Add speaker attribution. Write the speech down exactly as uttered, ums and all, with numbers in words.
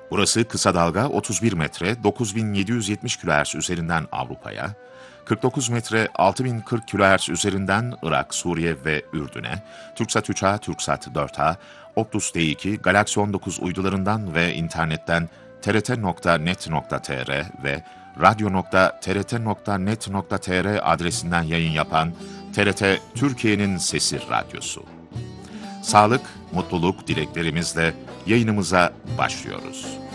Speaker 1: Burası kısa dalga otuz bir metre dokuz bin yedi yüz yetmiş kilohertz üzerinden Avrupa'ya, kırk dokuz metre altı bin kırk kilohertz üzerinden Irak, Suriye ve Ürdün'e, TürkSat üç A, TürkSat dört A, Optus D iki, Galaxy on dokuz uydularından ve internetten t r t nokta net nokta t r ve radyo nokta t r t nokta net nokta t r adresinden yayın yapan T R T Türkiye'nin Sesi Radyosu. Sağlık, mutluluk dileklerimizle yayınımıza başlıyoruz.